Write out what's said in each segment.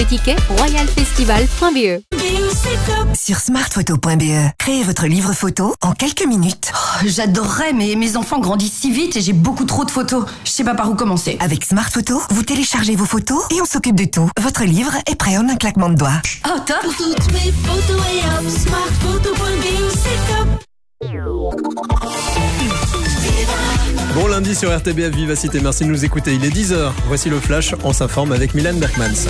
Ticket royalfestival.be. Sur smartphoto.be, créez votre livre photo en quelques minutes. Oh, j'adorerais, mais mes enfants grandissent si vite et j'ai beaucoup trop de photos. Je sais pas par où commencer. Avec Smartphoto, vous téléchargez vos photos et on s'occupe de tout. Votre livre est prêt en un claquement de doigts. Oh, top! Pour toutes mes photos et hop, smartphoto.be, c'est top. Bon lundi sur RTBF Vivacité, merci de nous écouter. Il est 10h, voici le flash, on s'informe avec Mylène Berkmans.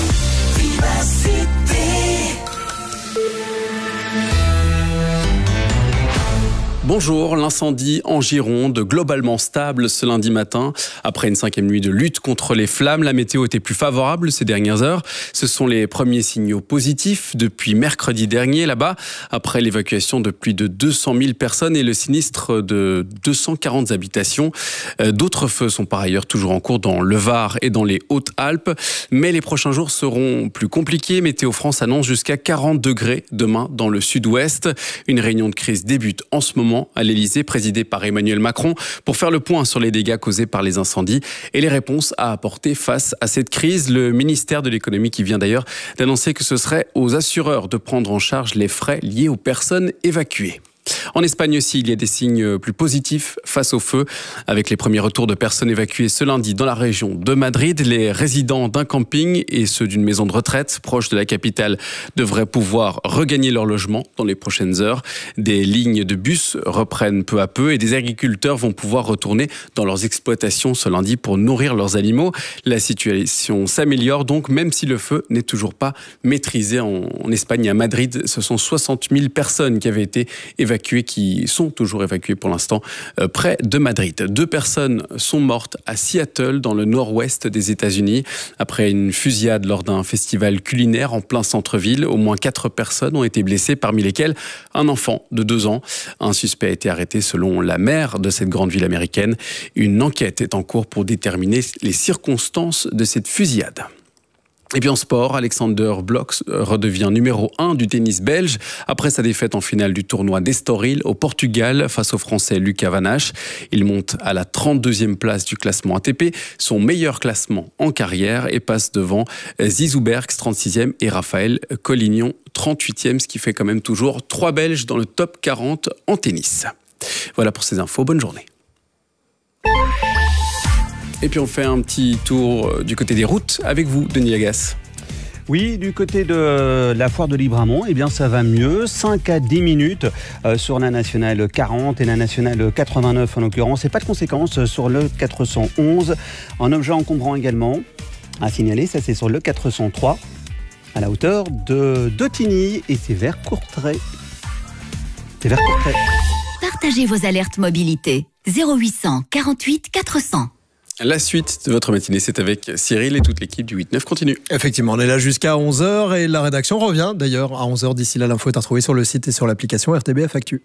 Bonjour, l'incendie en Gironde, globalement stable ce lundi matin. Après une 5e nuit de lutte contre les flammes, la météo était plus favorable ces dernières heures. Ce sont les premiers signaux positifs depuis mercredi dernier là-bas, après l'évacuation de plus de 200 000 personnes et le sinistre de 240 habitations. D'autres feux sont par ailleurs toujours en cours dans le Var et dans les Hautes-Alpes. Mais les prochains jours seront plus compliqués. Météo France annonce jusqu'à 40 degrés demain dans le sud-ouest. Une réunion de crise débute en ce moment à l'Elysée, présidée par Emmanuel Macron, pour faire le point sur les dégâts causés par les incendies et les réponses à apporter face à cette crise. Le ministère de l'économie qui vient d'ailleurs d'annoncer que ce serait aux assureurs de prendre en charge les frais liés aux personnes évacuées. En Espagne aussi, il y a des signes plus positifs face au feu, avec les premiers retours de personnes évacuées ce lundi dans la région de Madrid. Les résidents d'un camping et ceux d'une maison de retraite proche de la capitale devraient pouvoir regagner leur logement dans les prochaines heures. Des lignes de bus reprennent peu à peu et des agriculteurs vont pouvoir retourner dans leurs exploitations ce lundi pour nourrir leurs animaux. La situation s'améliore donc, même si le feu n'est toujours pas maîtrisé en Espagne et à Madrid. Ce sont 60 000 personnes qui avaient été évacuées, qui sont toujours évacuées pour l'instant près de Madrid. 2 personnes sont mortes à Seattle, dans le nord-ouest des États-Unis, après une fusillade lors d'un festival culinaire en plein centre-ville. Au moins 4 personnes ont été blessées, parmi lesquelles un enfant de 2 ans. Un suspect a été arrêté selon la maire de cette grande ville américaine. Une enquête est en cours pour déterminer les circonstances de cette fusillade. Et puis en sport, Alexander Blok redevient numéro 1 du tennis belge après sa défaite en finale du tournoi d'Estoril au Portugal face au Français Lucas Van Hache. Il monte à la 32e place du classement ATP, son meilleur classement en carrière, et passe devant Zizou Bergs 36e et Raphaël Collignon 38e, ce qui fait quand même toujours 3 Belges dans le top 40 en tennis. Voilà pour ces infos, bonne journée. Et puis on fait un petit tour du côté des routes avec vous, Denis Lagas. Oui, du côté de la foire de Libramont, eh bien ça va mieux, 5 à 10 minutes sur la nationale 40 et la nationale 89 en l'occurrence, et pas de conséquences sur le 411. Un objet encombrant également à signaler, ça c'est sur le 403 à la hauteur de Tigny, et c'est vers Courtrai. Partagez vos alertes mobilité 0800 48 400. La suite de votre matinée, c'est avec Cyril et toute l'équipe du 8-9 continue. Effectivement, on est là jusqu'à 11h et la rédaction revient d'ailleurs à 11h. D'ici là, l'info est à retrouver sur le site et sur l'application RTBF Actu.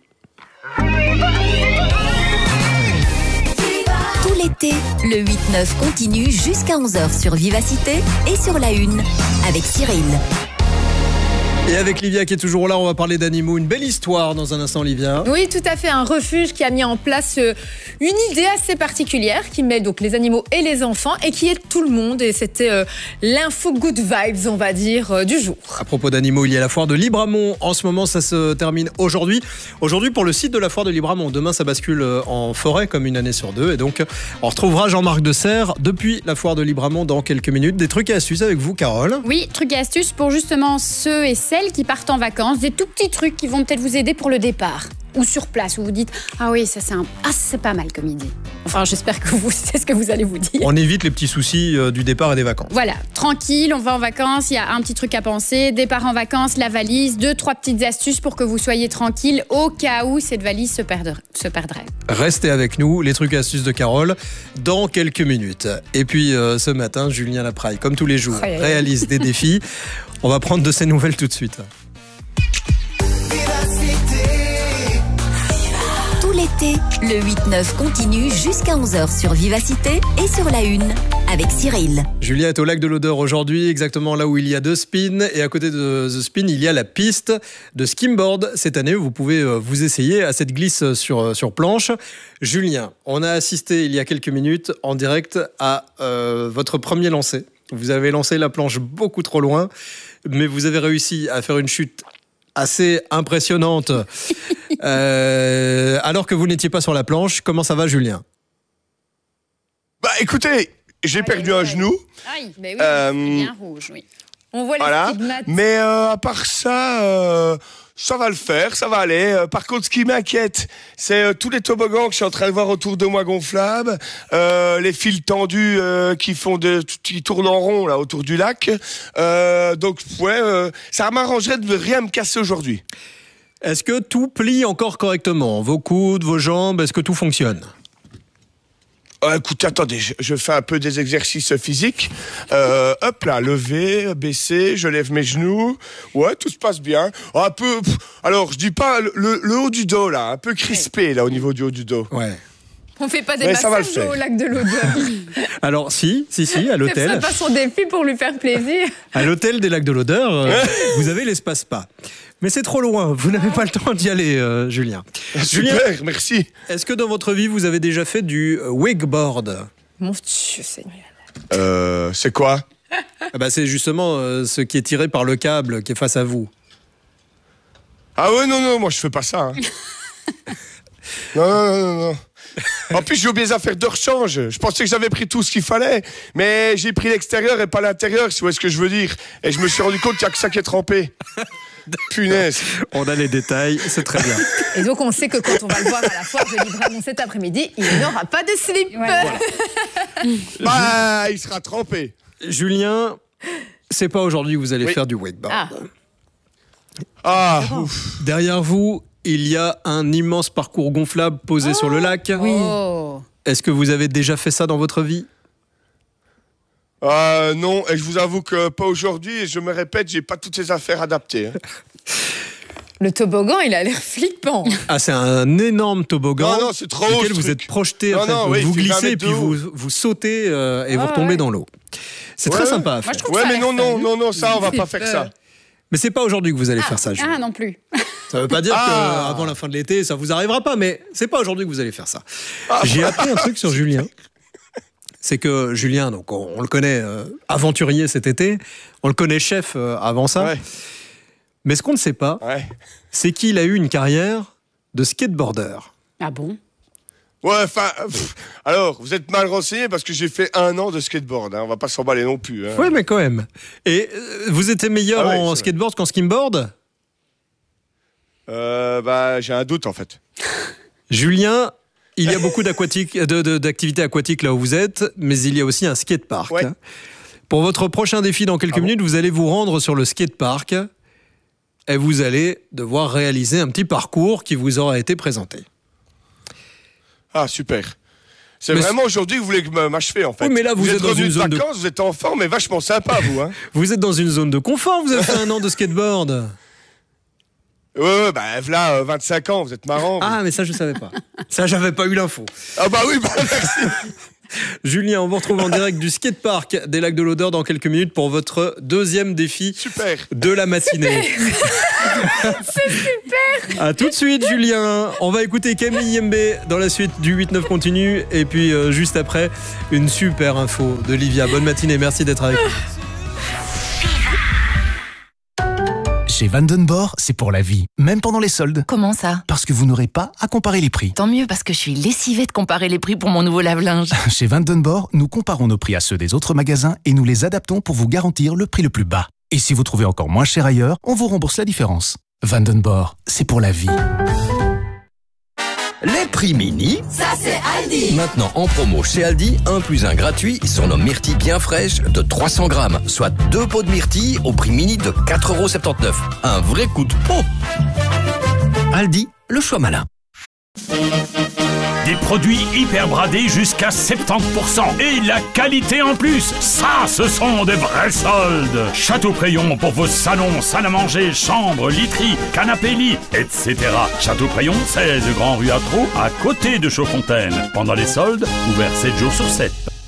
Tout l'été, le 8-9 continue jusqu'à 11h sur Vivacité et sur la Une avec Cyril. Et avec Livia qui est toujours là, on va parler d'animaux. Une belle histoire dans un instant, Livia. Oui, tout à fait. Un refuge qui a mis en place une idée assez particulière qui met donc les animaux et les enfants et qui aide tout le monde. Et c'était l'info good vibes, on va dire, du jour. À propos d'animaux, il y a la foire de Libramont. En ce moment, ça se termine aujourd'hui. Aujourd'hui, pour le site de la foire de Libramont. Demain, ça bascule en forêt comme une année sur 2. Et donc, on retrouvera Jean-Marc Desserre depuis la foire de Libramont dans quelques minutes. Des trucs et astuces avec vous, Carole. Oui, trucs et astuces pour justement ceux et celles qui partent en vacances, des tout petits trucs qui vont peut-être vous aider pour le départ ou sur place, où vous dites ah oui, ça c'est pas mal comme idée. Enfin, j'espère que c'est ce que vous allez vous dire. On évite les petits soucis du départ et des vacances. Voilà, tranquille, on va en vacances, il y a un petit truc à penser, départ en vacances, la valise, 2-3 petites astuces pour que vous soyez tranquille au cas où cette valise se perdrait. Restez avec nous, les trucs et astuces de Carole, dans quelques minutes. Et puis ce matin, Julien Lapraille, comme tous les jours, réalise des défis. On va prendre de ses nouvelles tout de suite. Tout l'été, le 8-9 continue jusqu'à 11h sur Vivacité et sur la Une avec Cyril. Julia est au lac de l'Odeur aujourd'hui, exactement là où il y a 2 spins. Et à côté de The Spin, il y a la piste de skimboard. Cette année, vous pouvez vous essayer à cette glisse sur planche. Julien, on a assisté il y a quelques minutes en direct à votre premier lancer. Vous avez lancé la planche beaucoup trop loin, mais vous avez réussi à faire une chute assez impressionnante alors que vous n'étiez pas sur la planche. Comment ça va, Julien ? Bah écoutez, j'ai perdu un genou. Aïe, mais oui, c'est bien rouge, oui. On voit les Voilà. stigmates. Mais à part ça, ça va le faire, ça va aller. Par contre, ce qui m'inquiète, c'est tous les toboggans que je suis en train de voir autour de moi gonflables, les fils tendus qui tournent en rond là autour du lac. Donc ça m'arrangerait de ne rien me casser aujourd'hui. Est-ce que tout plie encore correctement ? Vos coudes, vos jambes, est-ce que tout fonctionne ? Écoutez, attendez, je fais un peu des exercices physiques. Hop là, lever, baisser, je lève mes genoux. Ouais, tout se passe bien. Un peu, alors je dis pas le haut du dos là, un peu crispé là au niveau du haut du dos. Ouais. On fait pas des Ouais, ça va le massages faire. au lac de l'Odeur. Alors, si, à l'hôtel. C'est pas son défi pour lui faire plaisir. À l'hôtel des Lacs de l'Odeur, vous avez l'espace spa. Mais c'est trop loin, vous n'avez pas le temps d'y aller, Julien. Super, Julien, merci. est-ce que dans votre vie, vous avez déjà fait du wakeboard ? Mon Dieu Seigneur. C'est quoi? C'est justement ce qui est tiré par le câble qui est face à vous. Ah ouais, non, moi je fais pas ça. Hein. Non. En plus, j'ai oublié les affaires de rechange. Je pensais que j'avais pris tout ce qu'il fallait, mais j'ai pris l'extérieur et pas l'intérieur, si vous voyez ce que je veux dire. Et je me suis rendu compte qu'il n'y a que ça qui est trempé. Punaise. On a les détails, c'est très bien. Et donc on sait que quand on va le voir à la foire de Livramont cet après-midi, il n'aura pas de slip. Bah, il sera trempé. Julien, c'est pas aujourd'hui que vous allez faire du wakeboard. Ouf. Derrière vous, il y a un immense parcours gonflable posé sur le lac. Oui. Est-ce que vous avez déjà fait ça dans votre vie ? Non, et je vous avoue que pas aujourd'hui, et je me répète, j'ai pas toutes ces affaires adaptées. Hein. Le toboggan, il a l'air flippant. Ah, c'est un énorme toboggan. Non, c'est trop haut, duquel ce vous truc. êtes projeté, Non, vous il fait 20 glissez et mètres puis de haut. vous sautez et vous retombez dans l'eau. C'est très sympa à faire. Ouais, mais non, ça, on va pas faire ça. Mais c'est pas aujourd'hui que vous allez faire ça, Julien. Ah, non plus. Ça veut pas dire qu'avant la fin de l'été, ça vous arrivera pas, mais c'est pas aujourd'hui que vous allez faire ça. J'ai appris un truc sur Julien. C'est que Julien, donc on le connaît aventurier cet été, on le connaît chef avant ça. Ouais. Mais ce qu'on ne sait pas, c'est qu'il a eu une carrière de skateboarder. Ah bon ? Ouais, enfin, alors, vous êtes mal renseigné parce que j'ai fait 1 an de skateboard, hein, on va pas s'emballer non plus. Hein. Ouais, mais quand même. Et vous étiez meilleur en skateboard qu'en skimboard ? J'ai un doute en fait. Julien, il y a beaucoup d'activités aquatiques là où vous êtes, mais il y a aussi un skatepark. Ouais. Pour votre prochain défi dans quelques minutes, vous allez vous rendre sur le skatepark et vous allez devoir réaliser un petit parcours qui vous aura été présenté. Ah, super. C'est vraiment aujourd'hui que vous voulez m'achever, en fait. Oui, mais là, vous êtes dans une zone de vacances, vous êtes en forme, mais vachement sympa, vous. Hein. Vous êtes dans une zone de confort, vous avez fait 1 an de skateboard. Ouais, voilà, 25 ans, vous êtes marrant. Vous. Ah, mais ça, je savais pas. Ça, j'avais pas eu l'info. Ah bah oui, merci. Julien, on vous retrouve en direct du skatepark des Lacs de l'Odeur dans quelques minutes pour votre 2e défi de la matinée. C'est super. A tout de suite, Julien. On va écouter Camille Yembe dans la suite du 8-9 continu. Et puis, juste après, une super info de Livia. Bonne matinée, merci d'être avec nous. Chez Vandenborg, c'est pour la vie, même pendant les soldes. Comment ça? Parce que vous n'aurez pas à comparer les prix. Tant mieux, parce que je suis lessivée de comparer les prix pour mon nouveau lave-linge. Chez Vandenborg, nous comparons nos prix à ceux des autres magasins et nous les adaptons pour vous garantir le prix le plus bas. Et si vous trouvez encore moins cher ailleurs, on vous rembourse la différence. Vandenborg, c'est pour la vie. Les prix mini, ça c'est Aldi. Maintenant en promo chez Aldi, 1 + 1 gratuit sur nos myrtilles bien fraîches de 300 grammes, soit 2 pots de myrtilles au prix mini de 4,79 €. Un vrai coup de pot. Aldi, le choix malin. Des produits hyper bradés jusqu'à 70% et la qualité en plus. Ça, ce sont des vrais soldes. Château-Prayon pour vos salons, salles à manger, chambres, literies, canapés, lits, etc. Château-Prayon, 16 Grand Rue Atro, à côté de Chaudfontaine. Pendant les soldes, ouvert 7 jours sur 7.